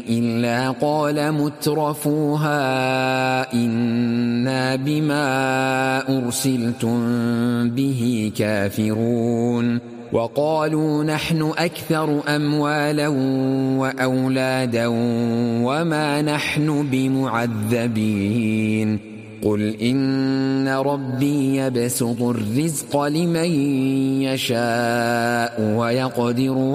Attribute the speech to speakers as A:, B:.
A: إلا قال مترفوها إنا بما أرسلتم به كافرون وقالوا نحن أكثر أموالا وأولادا وما نحن بمعذبين قل إن ربي يبسط الرزق لمن يشاء ويقدر